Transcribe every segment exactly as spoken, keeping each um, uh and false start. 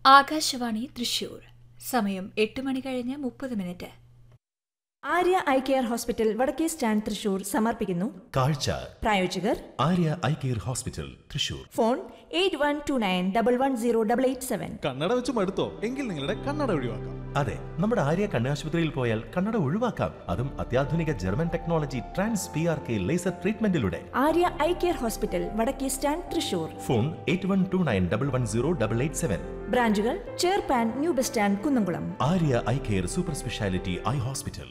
ആകാശവാണി തൃശൂർ. സമയം എട്ട് മണി കഴിഞ്ഞ് മുപ്പത് minute. Arya eye care hospital വടക്കേ സ്റ്റാൻഡ് തൃശൂർ സമർപ്പിക്കുന്നു കാഴ്ച. പ്രായോജകർ Arya eye care hospital Thrissur. Phone eight one two nine double one zero double eight seven. കണ്ണട വെച്ച് മടുത്തോ? എങ്കിൽ നിങ്ങളുടെ കണ്ണട ഒഴിവാക്കാം. അതെ, നമ്മുടെ ആര്യ കണ്ണാശുപത്രിയിൽ പോയാൽ കണ്ണട ഒഴിവാക്കാം. അതും അത്യാധുനിക German technology trans P R K laser ട്രീറ്റ്മെന്റിലൂടെ. Arya eye care hospital വടക്കേ stand Thrissur. Phone eight one two nine double one zero double eight seven. ബ്രാഞ്ചുകൾ ചേർപ്പാൻ, new bus stand, Kunnamkulam. Arya eye care super speciality eye hospital.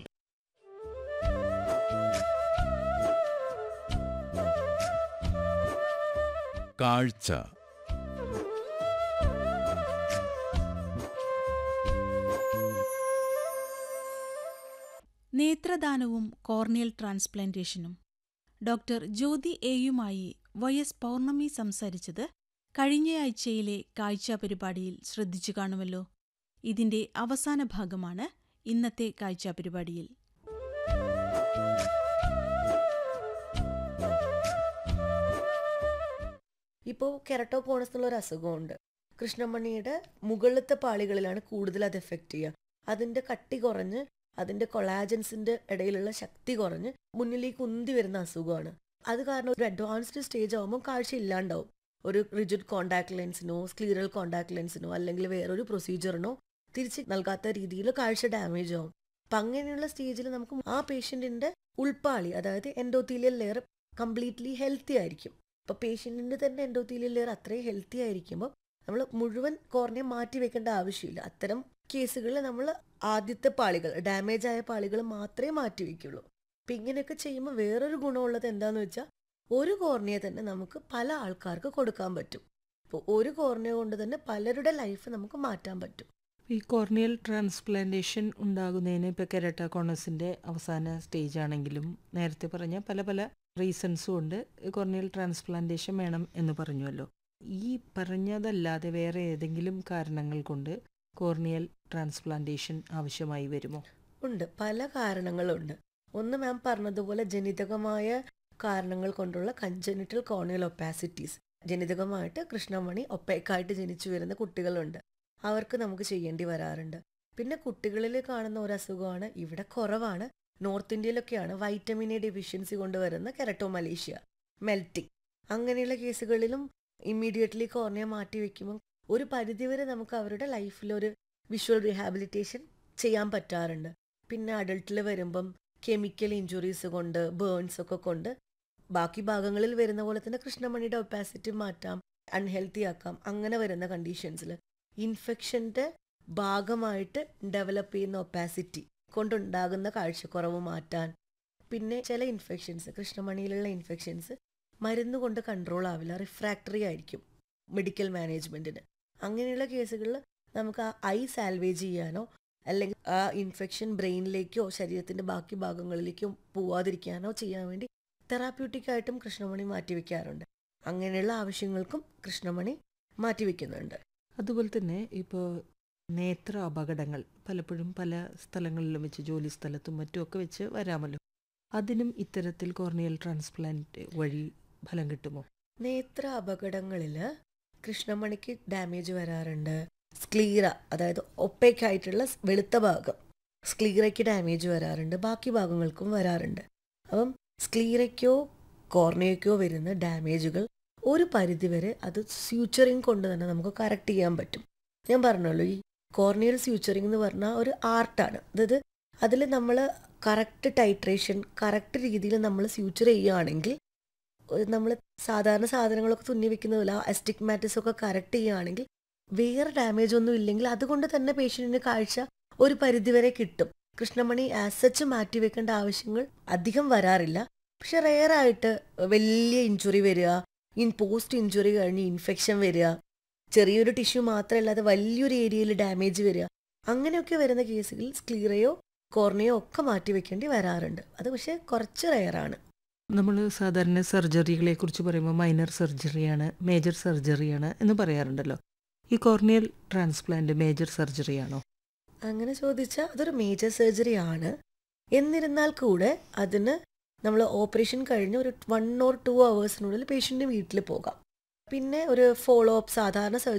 കാഴ്ച. നേത്രദാനവും corneal ട്രാൻസ്പ്ലാന്റേഷനും doctor ജ്യോതി എയുമായി Y S പൗർണമി സംസാരിച്ചത് കഴിഞ്ഞയാഴ്ചയിലെ കാഴ്ച പരിപാടിയിൽ ശ്രദ്ധിച്ചു കാണുമല്ലോ. ഇതിന്റെ അവസാന ഭാഗമാണ് ഇന്നത്തെ കാഴ്ച പരിപാടിയിൽ. ഇപ്പോൾ കെറട്ടോകോണസ് എന്നുള്ള ഒരു അസുഖമുണ്ട്. കൃഷ്ണമണിയുടെ മുകളിലത്തെ പാളികളിലാണ് കൂടുതൽ അത് എഫക്റ്റ് ചെയ്യുക. അതിൻ്റെ കട്ടി കുറഞ്ഞ് അതിൻ്റെ കൊളാജൻസിൻ്റെ ഇടയിലുള്ള ശക്തി കുറഞ്ഞ് മുന്നിലേക്ക് ഉന്തി വരുന്ന അസുഖമാണ്. അത് കാരണം ഒരു അഡ്വാൻസ്ഡ് സ്റ്റേജ് ആകുമ്പോൾ കാഴ്ച ഇല്ലാണ്ടാവും. ഒരു റിജിഡ് കോണ്ടാക്ട് ലെൻസിനോ സ്ക്ലീറൽ കോണ്ടാക്ട് ലെൻസിനോ അല്ലെങ്കിൽ വേറൊരു പ്രൊസീജിയറിനോ തിരിച്ച് നൽകാത്ത രീതിയിൽ കാഴ്ച ഡാമേജ് ആവും. അപ്പം അങ്ങനെയുള്ള സ്റ്റേജിൽ നമുക്ക് ആ പേഷ്യൻറ്റിൻ്റെ ഉൾപ്പാളി, അതായത് എൻഡോത്തീലിയൽ ലെയർ കംപ്ലീറ്റ്ലി ഹെൽത്തി ആയിരിക്കും. അപ്പോൾ പേഷ്യൻറ്റിൻ്റെ തന്നെ എൻഡോത്തീലിയൽ ലെയർ അത്രയും ഹെൽത്തി ആയിരിക്കുമ്പോൾ നമ്മൾ മുഴുവൻ കോർണിയ മാറ്റി വെക്കേണ്ട ആവശ്യമില്ല. അത്തരം കേസുകളിൽ നമ്മൾ ആദ്യത്തെ പാളികൾ, ഡാമേജ് ആയ പാളികൾ മാത്രമേ മാറ്റി വയ്ക്കുള്ളൂ. അപ്പം ഇങ്ങനെയൊക്കെ ചെയ്യുമ്പോൾ വേറൊരു ഗുണമുള്ളത് എന്താണെന്ന് വെച്ചാൽ ഒരു കോർണിയ തന്നെ നമുക്ക് പല ആൾക്കാർക്ക് കൊടുക്കാൻ പറ്റും. അപ്പോൾ ഒരു കോർണിയ കൊണ്ട് തന്നെ പലരുടെ ലൈഫ് നമുക്ക് മാറ്റാൻ പറ്റും. ഈ കോർണിയൽ ട്രാൻസ്പ്ലാന്റേഷൻ ഉണ്ടാകുന്നതിന് ഇപ്പോൾ കെരട്ടോകോണസിൻ്റെ അവസാന സ്റ്റേജ് ആണെങ്കിലും നേരത്തെ പറഞ്ഞ പല പല റീസൺസും ഉണ്ട് കോർണിയൽ ട്രാൻസ്പ്ലാന്റേഷൻ വേണം എന്ന് പറഞ്ഞുവല്ലോ. ഈ പറഞ്ഞതല്ലാതെ വേറെ ഏതെങ്കിലും കാരണങ്ങൾ കൊണ്ട് കോർണിയൽ ട്രാൻസ്പ്ലാന്റേഷൻ ആവശ്യമായി വരുമോ? ഉണ്ട്, പല കാരണങ്ങളുണ്ട്. ഒന്ന് മാം പറഞ്ഞതുപോലെ ജനിതകമായ കാരണങ്ങൾ കൊണ്ടുള്ള കൺജനിറ്റൽ കോർണിയൽ ഒപ്പാസിറ്റീസ്. ജനിതകമായിട്ട് കൃഷ്ണമണി ഒപ്പേക്കായിട്ട് ജനിച്ചു വരുന്ന കുട്ടികളുണ്ട്. അവർക്ക് നമുക്ക് ചെയ്യേണ്ടി വരാറുണ്ട്. പിന്നെ കുട്ടികളിൽ കാണുന്ന ഒരു അസുഖമാണ്, ഇവിടെ കുറവാണ്, നോർത്ത് ഇന്ത്യയിലൊക്കെയാണ്, വൈറ്റമിൻ എ ഡെഫിഷ്യൻസി കൊണ്ടുവരുന്ന കെരട്ടോമലേഷ്യ, മെൽറ്റിംഗ്. അങ്ങനെയുള്ള കേസുകളിലും ഇമ്മീഡിയറ്റ്ലി കോർണിയ മാറ്റി വയ്ക്കുമ്പോൾ ഒരു പരിധിവരെ നമുക്ക് അവരുടെ ലൈഫിലൊരു വിഷ്വൽ റീഹാബിലിറ്റേഷൻ ചെയ്യാൻ പറ്റാറുണ്ട്. പിന്നെ അഡൾട്ടിൽ വരുമ്പം കെമിക്കൽ ഇഞ്ചുറീസ് കൊണ്ട്, ബേൺസ് ഒക്കെ കൊണ്ട് ബാക്കി ഭാഗങ്ങളിൽ വരുന്ന പോലെ തന്നെ കൃഷ്ണമണിയുടെ ഒപ്പാസിറ്റി മാറ്റാം, അൺഹെൽത്തി ആക്കാം. അങ്ങനെ വരുന്ന കണ്ടീഷൻസിൽ ഇൻഫെക്ഷൻ്റെ ഭാഗമായിട്ട് ഡെവലപ്പ് ചെയ്യുന്ന ഒപ്പാസിറ്റി കൊണ്ടുണ്ടാകുന്ന കാഴ്ചക്കുറവ് മാറ്റാൻ. പിന്നെ ചില ഇൻഫെക്ഷൻസ്, കൃഷ്ണമണിയിലുള്ള ഇൻഫെക്ഷൻസ് മരുന്ന് കൊണ്ട് കൺട്രോൾ ആവില്ല, റിഫ്രാക്ടറി ആയിരിക്കും മെഡിക്കൽ മാനേജ്മെൻറ്റിന്. അങ്ങനെയുള്ള കേസുകളിൽ നമുക്ക് ആ ഐ സാൽവേജ് ചെയ്യാനോ അല്ലെങ്കിൽ ആ ഇൻഫെക്ഷൻ ബ്രെയിനിലേക്കോ ശരീരത്തിൻ്റെ ബാക്കി ഭാഗങ്ങളിലേക്കോ പോവാതിരിക്കാനോ ചെയ്യാൻ വേണ്ടി തെറാപ്യൂട്ടിക്കായിട്ടും കൃഷ്ണമണി മാറ്റിവെക്കാറുണ്ട്. അങ്ങനെയുള്ള ആവശ്യങ്ങൾക്കും കൃഷ്ണമണി മാറ്റിവെക്കുന്നുണ്ട്. അതുപോലെ തന്നെ ഇപ്പോൾ നേത്ര അപകടങ്ങൾ പലപ്പോഴും പല സ്ഥലങ്ങളിലും വെച്ച്, ജോലി സ്ഥലത്തും മറ്റുമൊക്കെ വെച്ച് വരാമല്ലോ. അതിനും ഇത്തരത്തിൽ കോർണിയൽ ട്രാൻസ്പ്ലാന്റ് വഴി ഫലം കിട്ടുമോ? നേത്ര അപകടങ്ങളിൽ കൃഷ്ണമണിക്ക് ഡാമേജ് വരാറുണ്ട്. സ്ക്ലീറ, അതായത് ഒപ്പേക്കായിട്ടുള്ള വെളുത്ത ഭാഗം, സ്ക്ലീറയ്ക്ക് ഡാമേജ് വരാറുണ്ട്, ബാക്കി ഭാഗങ്ങൾക്കും വരാറുണ്ട്. അപ്പം സ്ക്ലീറയ്ക്കോ കോർണിയയ്ക്കോ വരുന്ന ഡാമേജുകൾ ഒരു പരിധിവരെ അത് സ്യൂച്ചറിങ് കൊണ്ട് തന്നെ നമുക്ക് കറക്റ്റ് ചെയ്യാൻ പറ്റും. ഞാൻ പറഞ്ഞല്ലോ, ഈ കോർണിയൽ സ്യൂച്ചറിങ് എന്ന് പറഞ്ഞാൽ ഒരു ആർട്ടാണ്. അതായത് അതിൽ നമ്മൾ കറക്റ്റ് ടൈട്രേഷൻ, കറക്റ്റ് രീതിയിൽ നമ്മൾ സ്യൂച്ചർ ചെയ്യുകയാണെങ്കിൽ, നമ്മൾ സാധാരണ സാധനങ്ങളൊക്കെ തുന്നി വെക്കുന്നതല്ല, അസ്റ്റിഗ്മാറ്റിസ് ഒക്കെ കറക്റ്റ് ചെയ്യുകയാണെങ്കിൽ വേറെ ഡാമേജ് ഒന്നും ഇല്ലെങ്കിൽ അതുകൊണ്ട് തന്നെ പേഷ്യൻറ്റിന് കാഴ്ച ഒരു പരിധിവരെ കിട്ടും. കൃഷ്ണമണി ആസച്ച് മാറ്റി വെക്കേണ്ട ആവശ്യങ്ങൾ അധികം വരാറില്ല. പക്ഷെ റെയറായിട്ട് വലിയ ഇഞ്ചുറി വരിക, ഇൻ പോസ്റ്റ് ഇഞ്ചുറി കഴിഞ്ഞ് ഇൻഫെക്ഷൻ വരിക, ചെറിയൊരു ടിഷ്യൂ മാത്രമല്ലാതെ വലിയൊരു ഏരിയയിൽ ഡാമേജ് വരിക, അങ്ങനെയൊക്കെ വരുന്ന കേസുകളിൽ സ്ക്ലീറയോ കോർണിയോ ഒക്കെ മാറ്റി വെക്കേണ്ടി വരാറുണ്ട്. അത് പക്ഷേ കുറച്ച് റെയറാണ്. നമ്മൾ സാധാരണ സർജറികളെ കുറിച്ച് പറയുമ്പോൾ മൈനർ സർജറിയാണ്, മേജർ സർജറിയാണ് എന്ന് പറയാറുണ്ടല്ലോ. ഈ കോർണിയൽ ട്രാൻസ്പ്ലാന്റ് മേജർ സർജറിയാണോ? അങ്ങനെ ചോദിച്ചാൽ അതൊരു മേജർ സർജറി ആണ്. എന്നിരുന്നാൽ കൂടെ അതിന് നമ്മൾ ഓപ്പറേഷൻ കഴിഞ്ഞ് ഒരു വൺ ഓർ ടു അവേഴ്സിനുള്ളിൽ പേഷ്യൻ്റ് വീട്ടിൽ പോകാം. പിന്നെ ഒരു ഫോളോ അപ്പ് സാധാരണ